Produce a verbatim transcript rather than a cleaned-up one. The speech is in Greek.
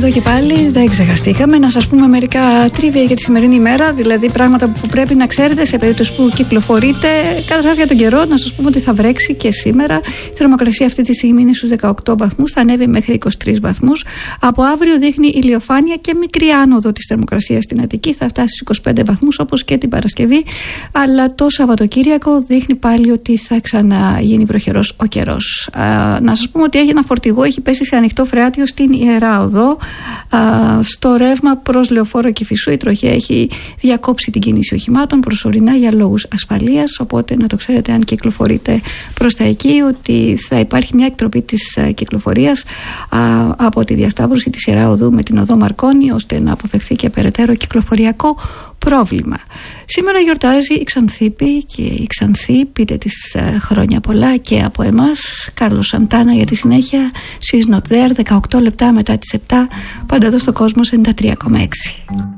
εδώ και πάλι, δεν ξεχαστήκαμε. Να σας πούμε μερικά τρίβια για τη σημερινή ημέρα, δηλαδή πράγματα που πρέπει να ξέρετε σε περίπτωση που κυκλοφορείτε. Καταρχάς για τον καιρό, να σας πούμε ότι θα βρέξει και σήμερα. Η θερμοκρασία αυτή τη στιγμή είναι στους δεκαοκτώ βαθμούς, θα ανέβει μέχρι είκοσι τρεις βαθμούς. Από αύριο δείχνει ηλιοφάνεια και μικρή άνοδο της θερμοκρασίας στην Αττική, θα φτάσει στους είκοσι πέντε βαθμούς όπως και την Παρασκευή. Αλλά το Σαββατοκύριακο δείχνει πάλι ότι θα ξαναγίνει βροχερός ο καιρός. Α, να σας πούμε ότι έχει ένα φορτηγό, έχει πέσει σε ανοιχτό φρεάτιο στην Ιερά Οδό. Α, στο ρεύμα προς Λεωφόρο Κηφισού η τροχιά έχει διακόψει την κίνηση οχημάτων προσωρινά για λόγους ασφαλείας, οπότε να το ξέρετε αν κυκλοφορείτε προς τα εκεί, ότι θα υπάρχει μια εκτροπή της α, κυκλοφορίας α, από τη διασταύρωση της Ιερά Οδού με την οδό Μαρκόνη, ώστε να αποφευθεί και περαιτέρω κυκλοφοριακό πρόβλημα. Σήμερα γιορτάζει η Ξανθήπη και η Ξανθή, πείτε της α, χρόνια πολλά και από εμάς. Κάρλος Σαντάνα για τη συνέχεια. She's not there, δεκαοκτώ λεπτά μετά τις επτά, πάντα εδώ στο Κόσμος ενενήντα τρία κόμμα έξι.